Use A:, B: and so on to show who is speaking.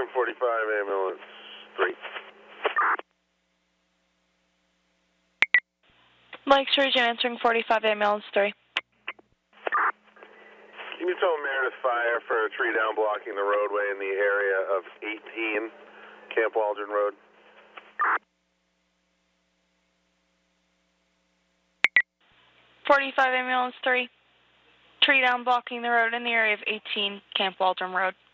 A: Confirm 45 ambulance 3.
B: Lakes Region answering 45 ambulance 3.
A: Can you tell Meredith Fire for a tree down blocking the roadway in the area of 18 Camp Waldron Road?
B: '45 ambulance 3. Tree down blocking the road in the area of 18 Camp Waldron Road.